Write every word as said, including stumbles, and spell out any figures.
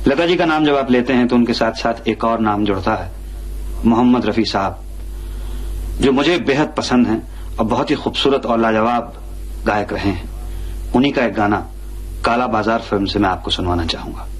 लता जी का नाम जब आप लेते हैं तो उनके साथ साथ एक और नाम जुड़ता है, मोहम्मद रफी साहब, जो मुझे बेहद पसंद हैं और बहुत ही खूबसूरत और लाजवाब गायक रहे हैं। उन्हीं का एक गाना काला बाजार फिल्म से मैं आपको सुनवाना चाहूंगा।